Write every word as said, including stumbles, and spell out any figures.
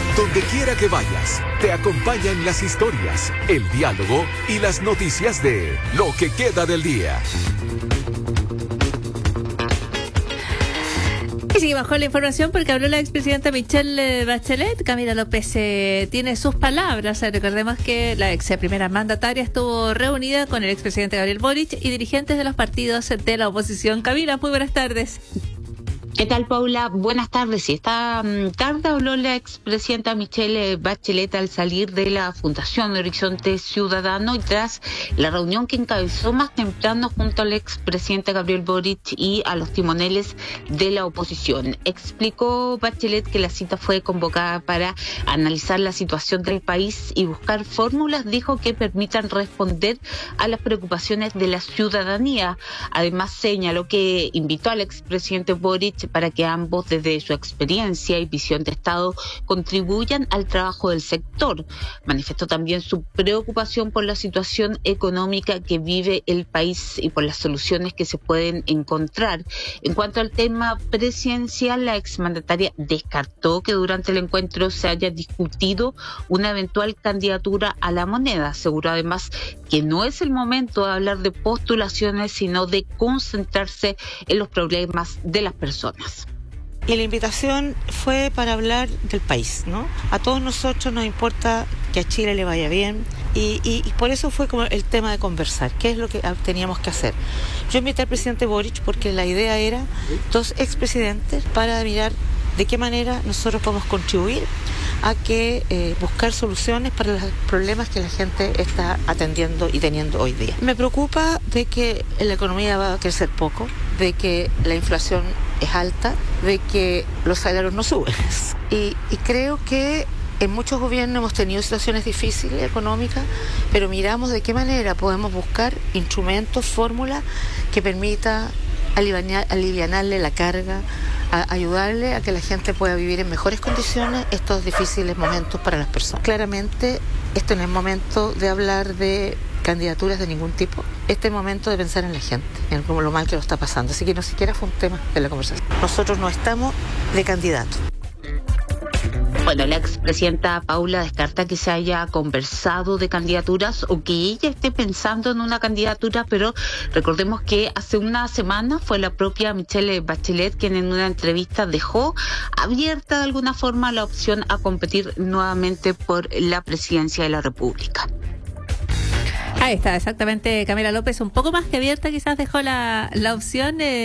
Donde quiera que vayas, te acompañan las historias, el diálogo y las noticias de Lo que queda del día. Y seguimos con la información porque habló la expresidenta Michelle Bachelet. Camila López eh, tiene sus palabras. Recordemos que la ex primera mandataria estuvo reunida con el expresidente Gabriel Boric y dirigentes de los partidos de la oposición. Camila, muy buenas tardes. ¿Qué tal, Paula? Buenas tardes. Sí, esta tarde habló la expresidenta Michelle Bachelet al salir de la Fundación Horizonte Ciudadano y tras la reunión que encabezó más temprano junto al expresidente Gabriel Boric y a los timoneles de la oposición. Explicó Bachelet que la cita fue convocada para analizar la situación del país y buscar fórmulas, dijo, que permitan responder a las preocupaciones de la ciudadanía. Además, señaló que invitó al expresidente Boric para que ambos, desde su experiencia y visión de Estado, contribuyan al trabajo del sector. Manifestó también su preocupación por la situación económica que vive el país y por las soluciones que se pueden encontrar. En cuanto al tema presidencial, la exmandataria descartó que durante el encuentro se haya discutido una eventual candidatura a la moneda. Aseguró además que no es el momento de hablar de postulaciones, sino de concentrarse en los problemas de las personas. Y la invitación fue para hablar del país, ¿no? A todos nosotros nos importa que a Chile le vaya bien y, y, y por eso fue como el tema de conversar, qué es lo que teníamos que hacer. Yo invité al presidente Boric porque la idea era dos expresidentes para mirar de qué manera nosotros podemos contribuir a que eh, buscar soluciones para los problemas que la gente está atendiendo y teniendo hoy día. Me preocupa de que la economía va a crecer poco, de que la inflación es alta, de que los salarios no suben. Y, y creo que en muchos gobiernos hemos tenido situaciones difíciles económicas, pero miramos de qué manera podemos buscar instrumentos, fórmulas que permita aliviar, alivianarle la carga, a ayudarle a que la gente pueda vivir en mejores condiciones estos difíciles momentos para las personas. Claramente, este no es momento de hablar de candidaturas de ningún tipo. Este es momento de pensar en la gente, en cómo lo mal que lo está pasando. Así que no siquiera fue un tema de la conversación. Nosotros no estamos de candidato. Bueno, la expresidenta Paula descarta que se haya conversado de candidaturas o que ella esté pensando en una candidatura, pero recordemos que hace una semana fue la propia Michelle Bachelet quien en una entrevista dejó abierta de alguna forma la opción a competir nuevamente por la presidencia de la República. Ahí está, exactamente, Camila López, un poco más que abierta quizás dejó la, la opción. Eh